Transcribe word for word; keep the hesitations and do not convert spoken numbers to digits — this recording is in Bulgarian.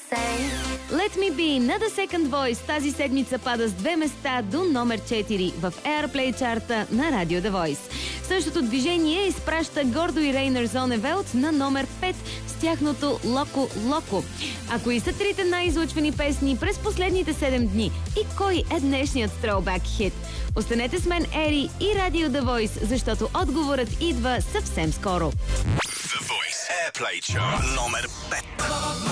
Let Me Be на The Second Voice тази седмица пада с две места до номер четири в Airplay чарта на Radio The Voice. Същото движение изпраща Гордо и Рейнер Зоневелт на номер пет с тяхното Локо Локо. А кои са трите най-излъчвани песни през последните седем дни? И кой е днешният throwback хит? Останете с мен, Ери и Radio The Voice, защото отговорът идва съвсем скоро. The Voice Airplay Chart номер пет.